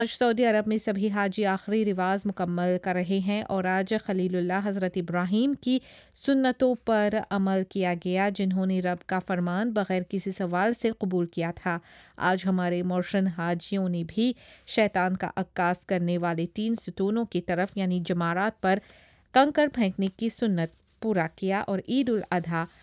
आज सऊदी अरब में सभी हाजी आखिरी रिवाज मुकम्मल कर रहे हैं और आज खलीलुल्लाह हज़रत इब्राहीम की सुन्नतों पर अमल किया गया, जिन्होंने रब का फरमान बगैर किसी सवाल से कबूल किया था। आज हमारे मोर्शन हाजियों ने भी शैतान का अक्कास करने वाले 3 सतूनों की तरफ यानी जमारात पर कंकर फेंकने की सुन्नत पूरा किया और ईद उल अधा